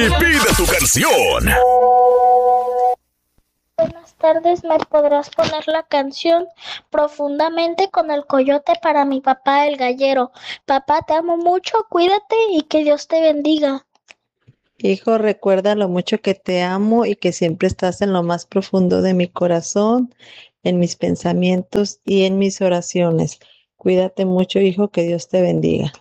Y pide tu canción. Buenas tardes, ¿me podrás poner la canción Profundamente con el Coyote para mi papá el gallero? Papá, te amo mucho, cuídate y que Dios te bendiga. Hijo, recuerda lo mucho que te amo y que siempre estás en lo más profundo de mi corazón, en mis pensamientos y en mis oraciones. Cuídate mucho, hijo, que Dios te bendiga.